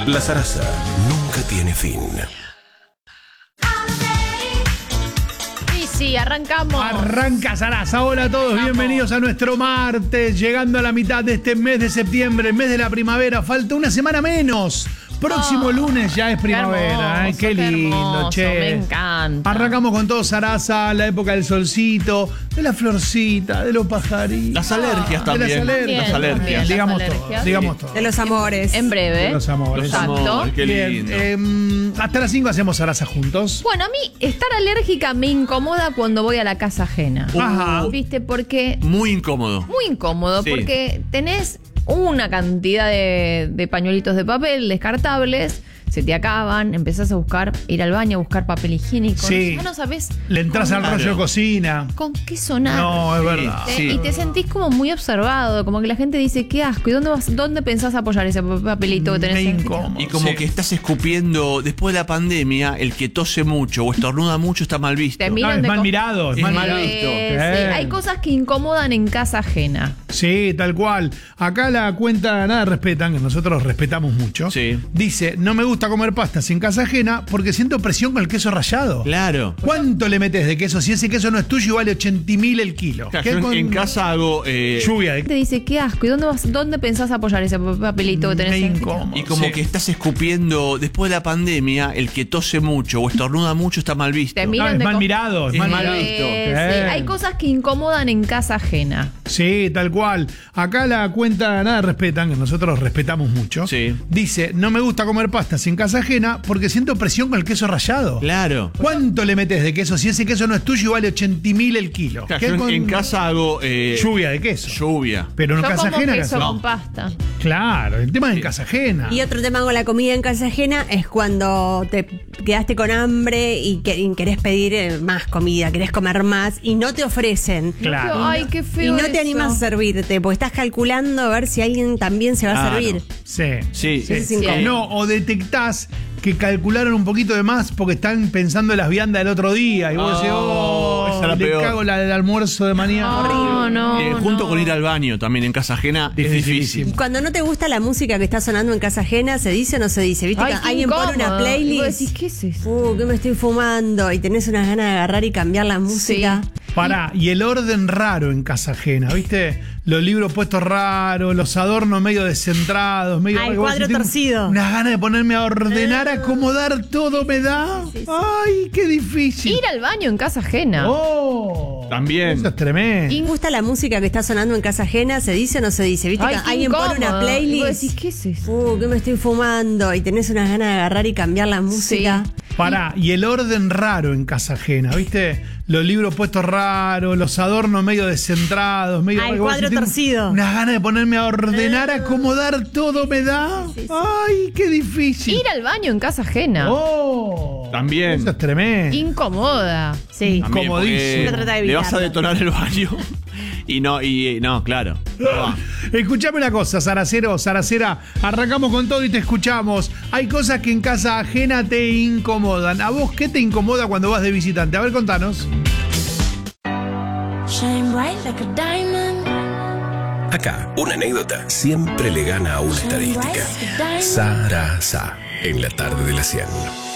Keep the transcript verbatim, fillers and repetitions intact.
La zaraza nunca tiene fin. Y sí, arrancamos. Arranca Zaraza. Hola a todos, Vamos. bienvenidos a nuestro martes, llegando a la mitad de este mes de septiembre, el mes de la primavera. Falta una semana menos. Próximo Oh, lunes ya es primavera. hermoso, Ay, qué lindo, hermoso, che. me encanta. Arrancamos con todo Zaraza, la época del solcito, de la florcita, de los pajaritos. Las alergias de también. las alergias. Las También, alergias. las Digamos alergias. todo, digamos todo. De los amores. En breve. De los amores. Los amores, Exacto. qué Bien, lindo. eh, hasta las cinco hacemos Zaraza juntos. Bueno, a mí estar alérgica me incomoda cuando voy a la casa ajena. Ajá. ¿Viste? Porque Muy incómodo. muy incómodo, Sí. porque tenés una cantidad de, de pañuelitos de papel descartables, se te acaban, empezás a buscar, ir al baño a buscar papel higiénico. Sí. Ya no sabés Le entras con, al rollo de Claro. cocina. con qué sonar. No, es verdad. Te- Sí. Y te sentís como muy observado, como que la gente dice, qué asco, ¿y dónde vas, dónde pensás apoyar ese papelito que tenés? Me en- incómodo. Y como Sí. que estás escupiendo, después de la pandemia, el que tose mucho o estornuda mucho está mal visto. Te miran No, es de mal co- mirado, es Es mal mal mirado. visto. Eh, Eh. sí, hay cosas que incomodan en casa ajena. Sí, tal cual. Acá la cuenta Nada Respetan, que nosotros respetamos mucho. Sí. Dice, no me gusta comer pastas en casa ajena porque siento presión con el queso rallado. Claro. ¿Cuánto le metes de queso? Si ese queso no es tuyo, vale ochenta mil el kilo. Claro, ¿Qué yo en, con en casa hago. eh, lluvia de Te dice, qué asco, ¿y dónde vas, dónde pensás apoyar ese papelito que tenés? Me en- incómodo. y como Sí. que estás escupiendo, después de la pandemia, el que tose mucho o estornuda mucho está mal visto. Te No, miran es de mal co- mirado, es Es mal mal mirado. visto. Eh, sí, Bien. hay cosas que incomodan en casa ajena. Sí, tal cual. Acá la cuenta Nada Respetan, que nosotros respetamos mucho. Sí. Dice, no me gusta comer pastas en casa ajena porque siento presión con el queso rallado. Claro. ¿Cuánto le metes de queso? Si ese queso no es tuyo, vale ochenta mil el kilo. Claro, ¿Qué yo en, con en casa hago. eh, lluvia de queso. Lluvia. Pero en Yo casa como ajena, queso ¿qué con haces? pasta. Claro, el tema es en casa ajena. Y otro tema con la comida en casa ajena es cuando te quedaste con hambre y, que- y querés pedir eh, más comida, querés comer más y no te ofrecen. Claro. Ay, qué Y feo. no te eso. animas a servirte porque estás calculando a ver si alguien también se va a Claro. servir. Sí. Sí. Ese es incómodo. No, o detectás que calcularon un poquito de más porque están pensando en las viandas del otro día. Y vos Oh, decís, oh, esa es la le peor. cago la del almuerzo de mañana. No, no. Eh, junto no. con ir al baño también en casa ajena es Es difícil. difícil. Y cuando no te gusta la música que está sonando en casa ajena, ¿se dice o no se dice? ¿Viste Ay, que qué alguien pone una incómodo. Y vos playlist? decís, ¿qué es eso? Uh, ¿qué me estoy fumando? Y tenés unas ganas de agarrar y cambiar la música. Pará, y el orden raro en casa ajena, ¿viste? Los libros puestos raros, los adornos medio descentrados, medio. Ah, el Vos cuadro decís, tengo torcido. Unas ganas de ponerme a ordenar, a acomodar todo me da. Sí, sí, sí. Ay, qué difícil. Ir al baño en casa ajena. Oh, También. Eso es tremendo. Y- ¿Te gusta la música que está sonando en casa ajena? ¿Se dice o no se dice? ¿Viste Ay, que qué alguien pone una incómodo. Y vos playlist? decís, ¿qué es eso? Uh, ¿qué me estoy fumando? Y tenés unas ganas de agarrar y cambiar la música. Pará, y el orden raro en casa ajena, ¿viste? Los libros puestos raros, los adornos medio descentrados, medio. Ah, el vos cuadro decís, tengo torcido. Unas ganas de ponerme a ordenar, a acomodar todo me da. Sí, sí, sí. Ay, qué difícil. Ir al baño en casa ajena. Oh, También. Eso es tremendo. Incomoda. Sí. También, Comodísimo. porque Uno trata de le vas a evitarlo. detonar el baño. Y no, y no, claro. No va. Escuchame una cosa, Zaracero, Zaracera. Arrancamos con todo y te escuchamos. Hay cosas que en casa ajena te incomodan. ¿A vos qué te incomoda cuando vas de visitante? A ver, contanos. Shine bright like a diamond. Acá, una anécdota siempre le gana a una estadística. Zaraza, en la tarde de la cien.